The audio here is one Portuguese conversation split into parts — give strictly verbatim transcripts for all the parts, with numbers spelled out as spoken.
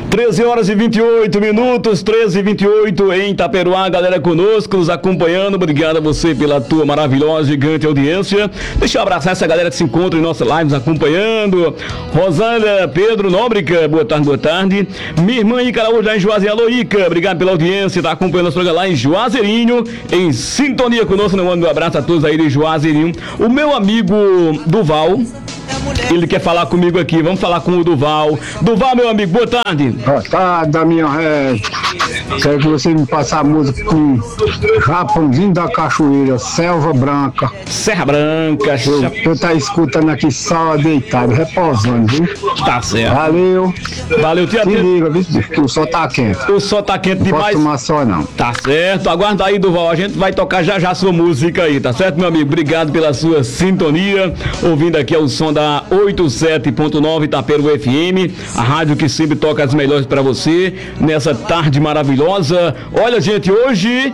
treze horas e vinte e oito minutos, treze e vinte e oito em Itaperuá, galera conosco, nos acompanhando. Obrigado a você pela tua maravilhosa, gigante audiência. Deixa eu abraçar essa galera que se encontra em nossa live nos acompanhando. Rosâlia Pedro Nóbrega, boa tarde, boa tarde. Minha irmã Icaraú, já em Juazeiro, alô Ica, obrigado pela audiência, tá acompanhando nosso programa lá em Juazeirinho, em sintonia conosco. Eu mando um abraço a todos aí de Juazeirinho. O meu amigo Duval, ele quer falar comigo aqui, vamos falar com o Duval. Duval, meu amigo, boa tarde. Boa tarde, Damião Regis. Quero que você me passe a música com Japãozinho da Cachoeira, Selva Branca. Serra Branca. Eu, eu tá escutando aqui só deitado, repousando, viu? Tá certo. Valeu. Valeu, tia. Se liga, viu, que o sol tá quente. O sol tá quente demais. Não posso tomar sol, não. Tá certo. Aguarda aí, Duval. A gente vai tocar já já a sua música aí, tá certo, meu amigo? Obrigado pela sua sintonia. Ouvindo aqui é o som da oitenta e sete ponto nove Itaperuá F M, a rádio que sempre toca as melhores pra você, nessa tarde maravilhosa. Olha, gente, hoje...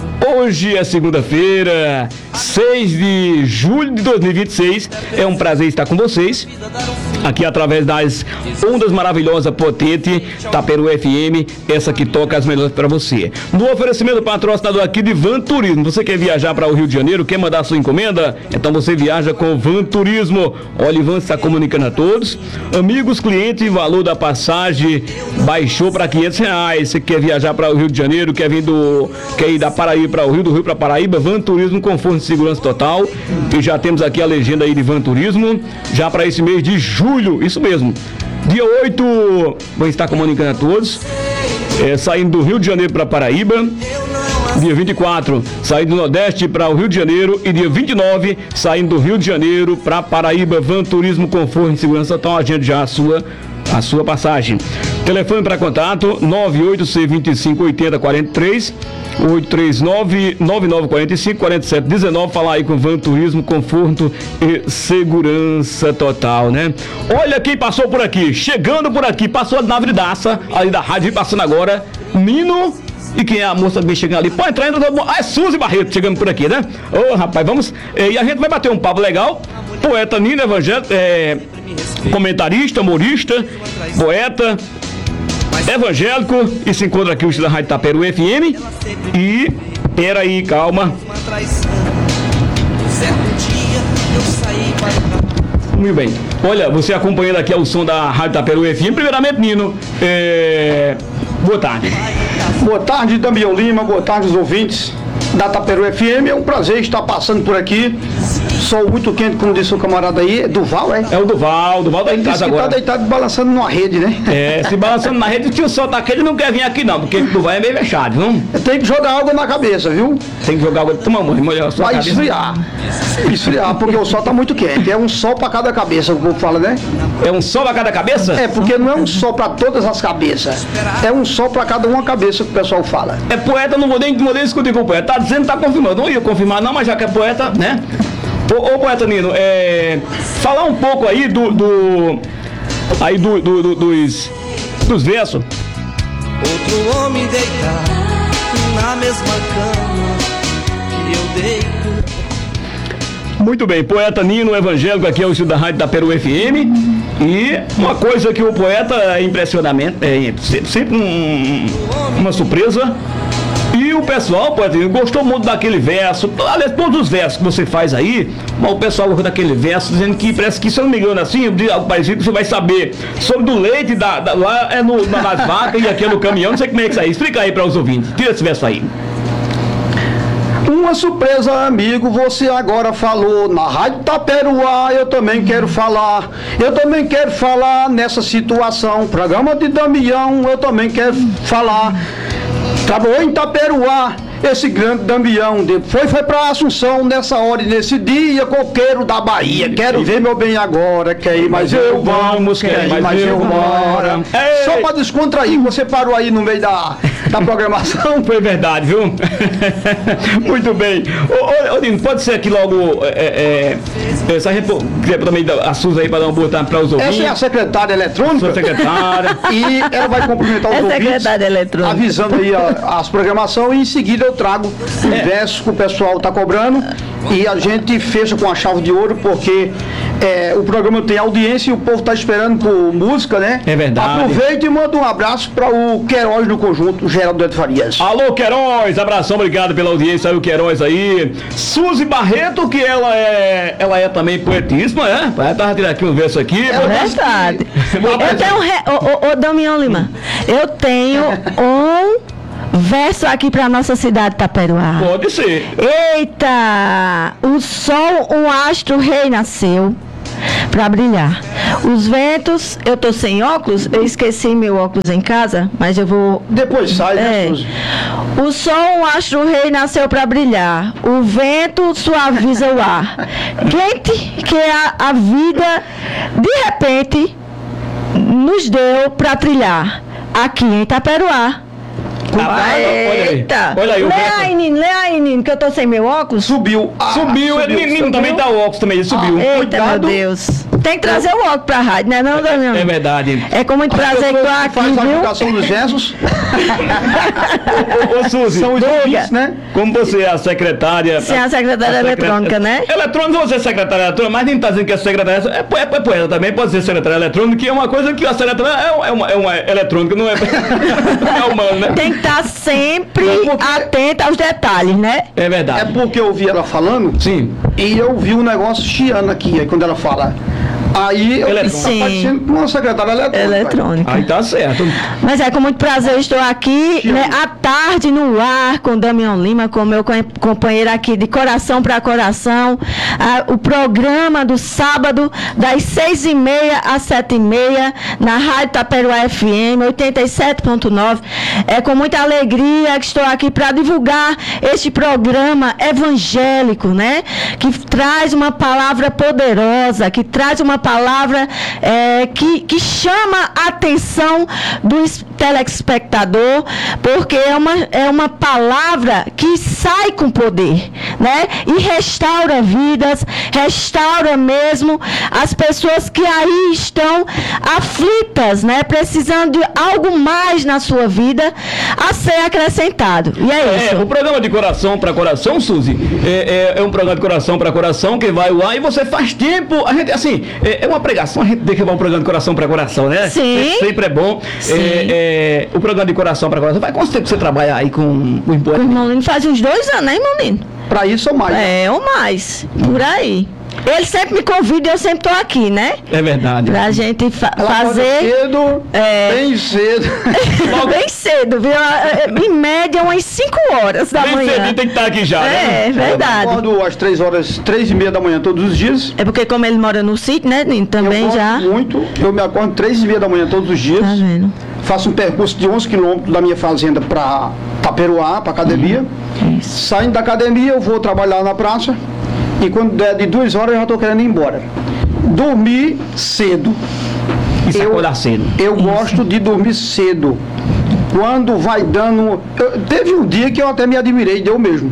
Hoje é segunda-feira, seis de julho de dois mil e vinte e seis. É um prazer estar com vocês aqui através das ondas maravilhosas, potente, Itaperuá F M, essa que toca as melhores para você. No oferecimento patrocinador aqui de Van Turismo. Você quer viajar para o Rio de Janeiro, quer mandar sua encomenda? Então você viaja com Van Turismo. Olha, Ivan está comunicando a todos. Amigos, clientes, valor da passagem baixou para quinhentos reais. Você quer viajar para o Rio de Janeiro, quer vir do, quer ir da Paraíba para o Rio, do Rio para Paraíba, Van Turismo, conforto e segurança total. E já temos aqui a legenda aí de Van Turismo, já para esse mês de julho, isso mesmo. Dia oito, vou estar comunicando a todos, é, saindo do Rio de Janeiro para Paraíba. Dia vinte e quatro, saindo do Nordeste para o Rio de Janeiro. E dia vinte e nove, saindo do Rio de Janeiro para Paraíba, Van Turismo, conforto e segurança total. Agende já a sua a sua passagem. Telefone para contato nove oito C vinte e cinco oitenta quarenta e três, oito três nove nove nove quatro cinco quatro sete um nove. Falar aí com Van Turismo, conforto e segurança total, né? Olha quem passou por aqui, chegando por aqui, passou na Avenida ali da rádio, passando agora, Nino. E quem é a moça bem chegando ali? Pode entrar, entra. Ah, é Suzy Barreto chegando por aqui, né? Ô, oh, rapaz, vamos. E a gente vai bater um papo legal. Poeta Nino evangélico, é, comentarista, humorista, poeta, evangélico, e se encontra aqui o estúdio da Rádio Itaperuá F M. E, peraí, calma. Muito bem. Olha, você acompanhando aqui o som da Rádio Itaperuá F M. Primeiramente, Nino, é... boa tarde. Boa tarde, Damião Lima, boa tarde, os ouvintes da Itaperuá F M. É um prazer estar passando por aqui. Sol muito quente, como disse o camarada aí. Duval, é? É o Duval, Duval tá em casa agora. Ele tá deitado balançando numa rede, né? É, se balançando na rede, se o sol tá quente, ele não quer vir aqui não, porque o Duval é meio fechado, não? Tem que jogar água na cabeça, viu? Tem que jogar água, toma mãe, molha a sua Vai cabeça. esfriar. Esfriar, porque o sol tá muito quente. É um sol pra cada cabeça, o povo fala, né? É um sol pra cada cabeça? É, porque não é um sol pra todas as cabeças. É um sol pra cada uma cabeça que o pessoal fala. É poeta, não vou nem, não vou nem discutir com o poeta. Tá dizendo, tá confirmando. Não ia confirmar não, mas já que é poeta, né? Ô, ô poeta Nino, é, falar um pouco aí do, do aí do, do, do, dos, dos versos. Outro homem deitado na mesma cama que eu deito. Muito bem, poeta Nino evangélico, aqui é o estúdio da Rádio Itaperuá F M. E uma coisa que o poeta é impressionamento, é sempre um, uma surpresa. E o pessoal, poeta, gostou muito daquele verso. Aliás, todos os versos que você faz aí, o pessoal gostou daquele verso, dizendo que parece que, se eu não me engano, assim, de algo parecido, você vai saber sobre do leite da, da, lá é no, nas vacas e aqui é no caminhão. Não sei como é que isso aí. Explica aí para os ouvintes. Tira esse verso aí. Uma surpresa, amigo, você agora falou na Rádio Itaperuá, eu também quero falar, eu também quero falar nessa situação, programa de Damião, eu também quero falar. Trabalhou em Itaperuá, esse grande Damião, foi, foi pra Assunção nessa hora e nesse dia, coqueiro da Bahia. Quero ver meu bem agora, quer ir, mas eu vamos, quer ir, mas eu moro. Só pra descontrair, você parou aí no meio da, da programação. Foi verdade, viu? Muito bem. Ô, ô, Nino, pode ser aqui logo, é, é, essa quiser também a Suzy aí para dar uma boa tarde para os ouvintes. Essa é a secretária eletrônica. Sua secretária. E ela vai cumprimentar os é ouvintes, secretária eletrônica, avisando aí a, as programações, e em seguida eu trago o é. verso que o pessoal está cobrando, e a gente fecha com a chave de ouro, porque É, o programa tem audiência e o povo está esperando por música, né? É verdade. Aproveita e manda um abraço para o Queiroz no conjunto, o Geraldo Neto Farias. Alô, Queiroz, abração, obrigado pela audiência aí, o Queiroz aí. Suzy Barreto, que ela é, ela é também poetíssima, é? Eu tava tirando aqui um verso aqui. É verdade. Eu tenho um re... Ô, ô, ô Damião Lima, eu tenho um verso aqui para nossa cidade de Taperoá. Pode ser. Eita! O sol, um astro rei nasceu para brilhar. Os ventos, eu tô sem óculos, eu esqueci meu óculos em casa, mas eu vou... Depois sai, né, É. Suzy? O sol, um astro rei nasceu para brilhar. O vento suaviza o ar. Quente que é a, a vida, de repente, nos deu para trilhar. Aqui em Itaperuá. Rapaz, olha aí. Eita! Olha aí o lê verso. aí, Nino, lê aí, Nino, que eu tô sem meu óculos. Subiu. Ah, Subiu, ele menino também tá o óculos também, ele subiu. Eita, Cuidado. meu Deus. Tem que trazer o óculos pra rádio, né, não, Damião? É verdade. É com muito prazer que eu tô aqui, Faz a viu? divulgação dos versos. Ô, ô Suzy, São os ouvintes, né? como você é a secretária... Sim, a secretária eletrônica, né? Eletrônica, você é secretária eletrônica, mas nem tá dizendo que é secretária, é, po- é, po- é poeta também, pode ser secretária eletrônica, que é uma coisa que a secretária é, é, uma, é uma eletrônica, não é, não é humano, né? Tem que estar sempre Porque- atenta aos detalhes, né? É É verdade. porque eu ouvi ela falando Sim. e eu vi um negócio chiando aqui, aí quando ela fala. Aí eu Eletrônica. tá parecendo com uma secretária eletrônica. Eletrônica. Aí tá certo. Mas é com muito prazer eu estou aqui, Te amo. né, à tarde no ar com Damião Lima, com meu co- companheiro aqui de coração para coração. Ah, o programa do sábado, das seis e meia às sete e meia, na Rádio Taperoá F M, oitenta e sete ponto nove. É com muita alegria que estou aqui para divulgar este programa evangélico, né? Que traz uma palavra poderosa, que traz uma palavra é, que, que chama a atenção do es- telespectador, porque é uma, é uma palavra que sai com poder, né? E restaura vidas, restaura mesmo as pessoas que aí estão aflitas, né? Precisando de algo mais na sua vida a ser acrescentado. E é É, isso. o programa de coração para coração, Suzy, é, é, é um programa de coração para coração que vai lá e você faz tempo. A gente, assim, é, é uma pregação, a gente tem que levar um programa de coração para coração, né? Sim. Se- Sempre é bom. Sim. É, é, o programa de coração para coração. Vai quanto tempo você trabalha aí com o O Imposto? irmão Lino faz uns dois anos, né, irmão Lino? Pra isso ou mais. É, ou mais. Por aí. Ele sempre me convida e eu sempre tô aqui, né? É verdade. Pra gente fa- Ela acorda fazer cedo, É. bem cedo. bem cedo, viu? Em média, umas cinco horas da Bem manhã. cedinho tem que estar aqui já, né? É, verdade. Eu acordo às três horas, três e meia da manhã todos os dias. É porque como ele mora no sítio, né, Nino? Também eu gosto já. muito, eu me acordo três e meia da manhã todos os dias. Tá vendo? Faço um percurso de onze quilômetros da minha fazenda para Taperoá, para academia. Isso. Saindo da academia, eu vou trabalhar na praça. E quando der de duas horas, eu já estou querendo ir embora. Dormir cedo. Isso Eu- acordar cedo. Eu gosto de dormir cedo. Quando vai dando. eu- teve um dia que eu até me admirei, deu mesmo.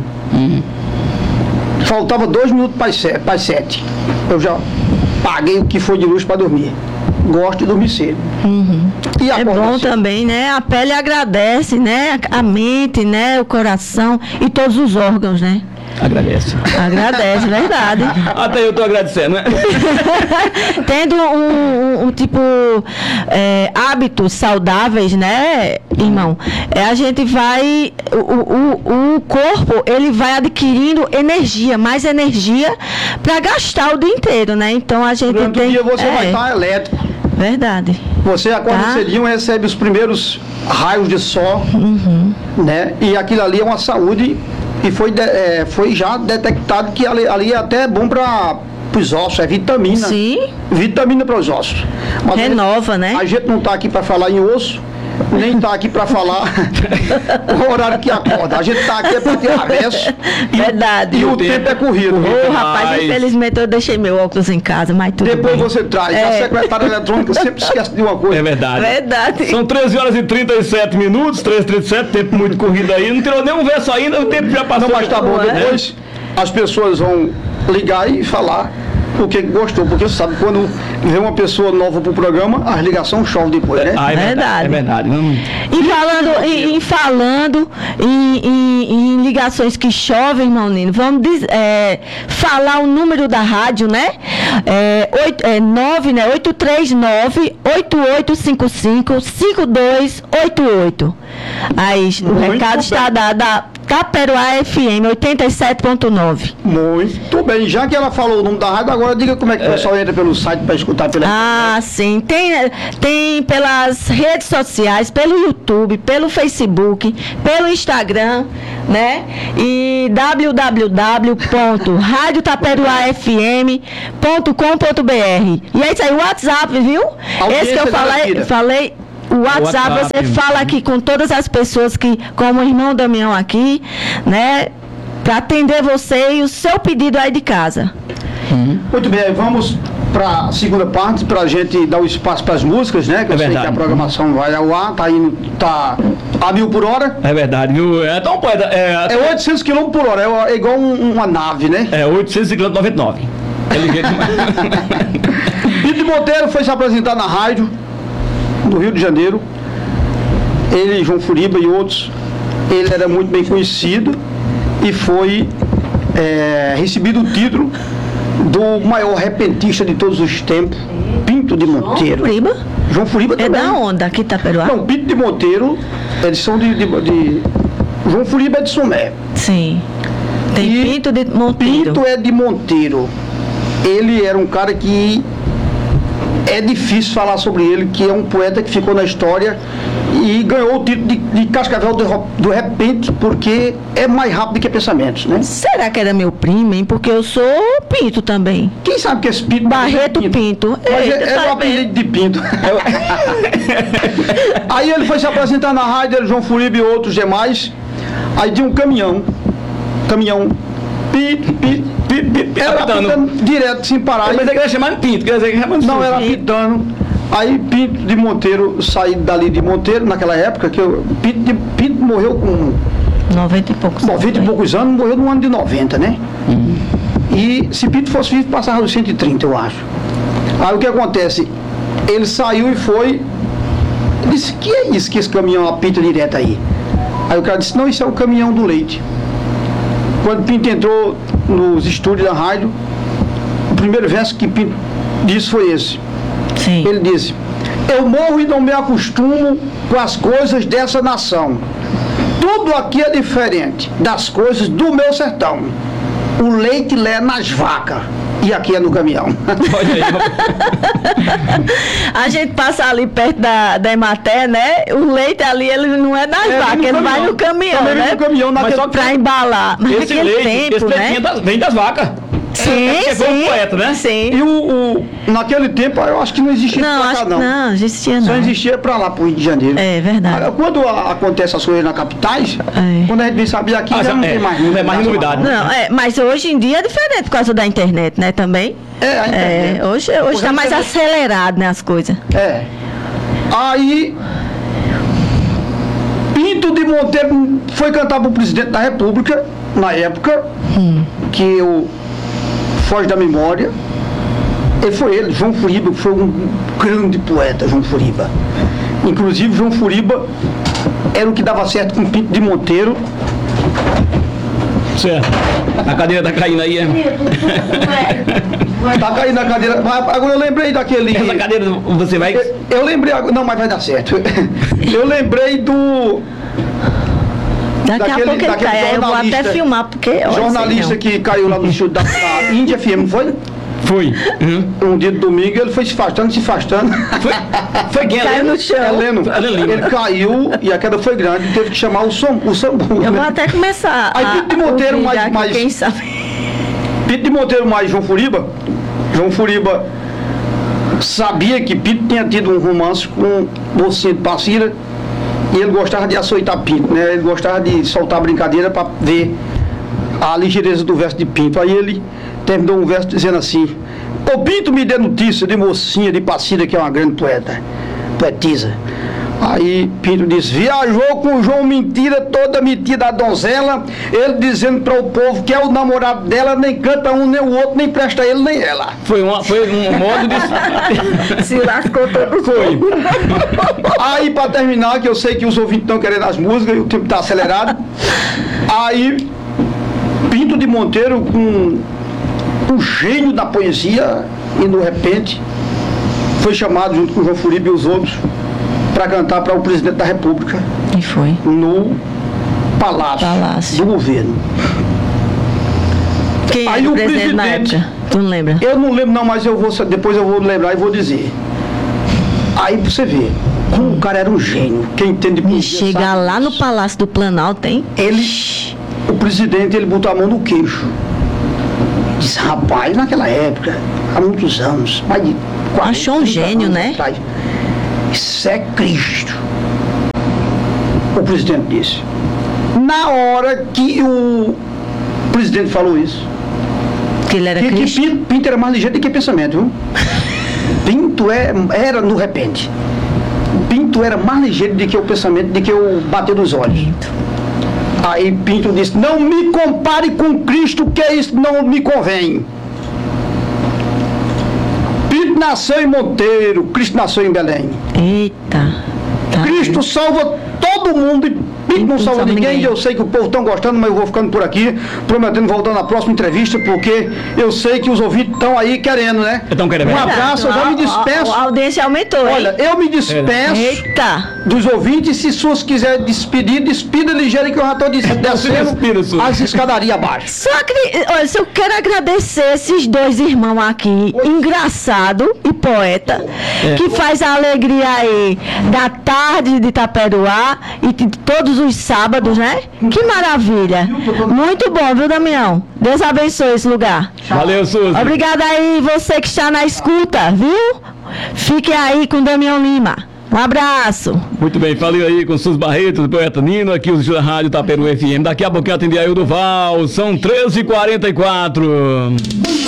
Faltava dois minutos para as se- para as sete. Eu já paguei o que foi de luz para dormir. Gosto de dormir cedo. E É acordar bom cedo. também, né? A pele agradece, né? A mente, né? O coração e todos os órgãos, né? Agradece. Agradece, verdade. Até eu tô agradecendo, né? Tendo um, um- um tipo é, hábitos saudáveis, né, irmão? É, a gente vai, o, o, o corpo ele vai adquirindo energia, mais energia para gastar o dia inteiro, né? Então a gente Durante tem o dia você é, vai estar elétrico. verdade. Você acorda Tá. cedinho, recebe os primeiros raios de sol, né? E aquilo ali é uma saúde e foi, de- é, foi já detectado que ali, ali é até bom para os ossos, é vitamina. Sim, Vitamina para os ossos. Mas a gente- renova, né? A gente não está aqui para falar em osso, nem está aqui para falar o horário que acorda. A gente está aqui para tirar verso Verdade. e o tempo é corrido. Ô, rapaz, Mas- infelizmente eu deixei meu óculos em casa, mas tudo Depois bem. você traz. É. A secretária eletrônica sempre esquece de uma coisa. É verdade. Verdade. São treze horas e trinta e sete minutos, treze e trinta e sete, tempo muito corrido aí. Não tirou nenhum verso ainda, o tempo já passou. Não, mas tá bom. Não é? Depois as pessoas vão ligar e falar porque gostou, porque você sabe, quando vem uma pessoa nova pro programa, as ligações chovem depois, né? Ah, é verdade. Verdade. É verdade. Vamos... E falando, em, em falando em, em- em ligações que chovem, irmão Nino, vamos diz- é, falar o número da rádio, né? É, oito, é, nove, né? oito três nove, oito oito cinco cinco, cinco dois oito oito. Aí, o Muito recado bem. está dado da Taperoá F M oitenta e sete ponto nove. Muito bem, já que ela falou o nome da rádio, agora diga como é que o pessoal entra pelo site para escutar pela Ah, sim. Tem, tem pelas redes sociais, pelo YouTube, pelo Facebook, pelo Instagram, né? E w w w ponto rádio taperoá f m ponto com ponto b r. E é isso aí, o WhatsApp, viu? Audiência Esse que eu falei, garantida. falei o WhatsApp, WhatsApp, você fala aqui com todas as pessoas que, como o irmão Damião aqui, né? Para atender você e o seu pedido aí de casa. Muito bem, vamos para a segunda parte, para a gente dar o espaço para as músicas, né? Que eu É sei verdade. que a programação vai ao ar, tá indo, tá a mil por hora. É verdade, viu? É, então, poeta, é, É oitocentos quilômetros por hora, é, é igual um- uma nave, né? é oitocentos e noventa e nove. É ligeiro demais. Pito Monteiro foi se apresentar na rádio, no Rio de Janeiro. Ele, João Furiba e outros, ele era muito bem conhecido e foi é, recebido o título do maior repentista de todos os tempos, Pinto de Monteiro. Furiba? João Furiba É também. da onde? Aqui Taperoá? Não, Pinto de Monteiro, eles são de, de, de- João Furiba é de Sumé. Sim. Tem E Pinto de Monteiro. Pinto é de Monteiro. Ele era um cara que é difícil falar sobre ele, que é um poeta que ficou na história e ganhou o título de, de Cascavel do, ro- do repente, porque é mais rápido que pensamentos, né? Será que era meu primo, hein? Porque eu sou Pinto também. Quem sabe que esse Pinto... Barreto Pinto. Mas Eita, é, é tá o apelido de Pinto. Aí ele foi se apresentar na rádio, ele, João Furiba e outros demais. Aí tinha um caminhão. Caminhão. Pito, pito, pito, pito. Era Apitando. apitando direto, sem parar. Mas é que era chamado Pinto, quer dizer que era Não, era Sim. pitando. Aí Pinto de Monteiro, saí dali de Monteiro, naquela época, que eu, Pinto, de, Pinto morreu com noventa e poucos. noventa e poucos anos, morreu no ano de noventa, né? E se Pinto fosse vivo, passava dos cento e trinta, eu acho. Aí o que acontece? Ele saiu e foi, disse, que é isso que esse caminhão apita direto aí? Aí o cara disse, não, isso é o caminhão do leite. Quando Pinto entrou nos estúdios da rádio, o primeiro verso que Pinto disse foi esse. Sim. Ele disse, eu morro e não me acostumo com as coisas dessa nação. Tudo aqui é diferente das coisas do meu sertão. O leite lé nas vacas e aqui é no caminhão. Olha aí. A gente passa ali perto da, da Ematé, né? O leite ali, ele não é das É, vacas, vem no ele vai caminhão. no caminhão, Também vem né? no caminhão, Mas naquele- só que- Pra embalar. Mas Esse naquele leite, tempo, esse leite né? vinha das- vem das vacas. Sim, É porque sim. foi um poeta, né? Sim. E o, o- naquele tempo eu acho que não existia Não, pra acho cá que não. não, existia Só não. existia pra lá, pro Rio de Janeiro. É verdade. Ah, Quando a- acontece as coisas na capitais, É. quando a gente vem saber aqui, Ah, já não é, tem mais. não é mais novidade, né? Não, é, mas hoje em dia é diferente por causa da internet, né, também? É, a internet. É, hoje hoje Porque está mais você- acelerado, né, as coisas. É. Aí, Pinto de Monteiro foi cantar para o presidente da República, na época, que eu foge da memória. Ele foi ele, João Furiba, que foi um grande poeta, João Furiba. Inclusive, João Furiba era o que dava certo com Pinto de Monteiro. Certo. A cadeira tá caindo aí, é? Tá caindo na cadeira. Mas agora eu lembrei daquele. Essa cadeira você vai. Eu, eu lembrei, agora- não, mas vai dar certo. Eu lembrei do Daqui Daquele- a pouco ele daquele cai, aí eu vou jornalista- até filmar, porque... olha, jornalista sei que caiu lá no estúdio da, da Índia F M, foi? Foi. Uhum. Um dia de domingo ele foi se afastando, se afastando. Foi, foi quem? Caiu Helena? no chão. Heleno, Helena Lima. ele caiu e a queda foi grande, teve que chamar o, som, o Sambu. não. Eu vou né? até começar Aí a Pinto de Monteiro, ouvir mais- daqui, mais- quem sabe. Pinto de Monteiro mais João Furiba. João Furiba sabia que Pinto tinha tido um romance com Mocinha de Passira e ele gostava de açoitar Pinto, né? Ele gostava de soltar brincadeira para ver a ligeireza do verso de Pinto. Aí ele terminou um verso dizendo assim: ô Pinto, me dê notícia de Mocinha de Passira, que é uma grande poeta, poetisa. Aí Pinto disse, viajou com o João Mentira, toda metida a donzela, ele dizendo para o povo que é o namorado dela, nem canta um nem o outro, nem presta ele nem ela. Foi, uma, foi um modo de... Se lascou todo. Foi. Aí para terminar, que eu sei que os ouvintes estão querendo as músicas e o tempo está acelerado, aí Pinto de Monteiro, com um gênio da poesia, e de repente foi chamado junto com o João Furibe e os outros para cantar para o presidente da República. E foi. No Palácio, Palácio. do Governo. Quem Aí era o o presidente na presidente- época? Tu não lembra? Eu não lembro não, mas eu vou, depois eu vou lembrar e vou dizer. Aí pra você ver, como o cara era um gênio, quem entende de E poesia chegar sabe lá no disso. Palácio do Planalto, hein? Ele, o presidente, ele botou a mão no queixo. Disse, rapaz, naquela época, há muitos anos, mais de quarenta, Achou um trinta gênio, anos né? atrás, isso é Cristo. O presidente disse. Na hora que o presidente falou isso, Que ele era que, que Cristo. Pinto, Pinto era mais ligeiro do que pensamento, viu? Pinto é, era no repente. Pinto era mais ligeiro do que o pensamento, do que o bater dos olhos. Aí Pinto disse, não me compare com Cristo, que isso não me convém. Pinto nasceu em Monteiro, Cristo nasceu em Belém. Eita. Tá. Cristo salva todo mundo e Pinto não salva ninguém. E eu sei que o povo está gostando, mas eu vou ficando por aqui, prometendo voltar na próxima entrevista, porque eu sei que os ouvintes estão aí querendo, né? Estão querendo. Um abraço, eu já me despeço. A, a audiência aumentou, Olha, hein? eu me despeço Eita. dos ouvintes. Se suas quiserem despedir, despida ligeiro, que eu já estou descendo Despida, Su. as escadarias abaixo. Só que, olha, se eu quero agradecer esses dois irmãos aqui, engraçado e poeta, que faz a alegria aí da tarde de Itaperuá e de todos os sábados, né? Que maravilha. Muito bom, viu, Damião? Deus abençoe esse lugar. Valeu, Suzy. Obrigada aí, você que está na escuta, viu? Fique aí com Damião Lima. Um abraço. Muito bem, falei aí com Suzy Barreto, do Poeta Nino, aqui os da Rádio Taperu F M. Daqui a pouquinho eu atendi aí o Duval, são treze e quarenta e quatro.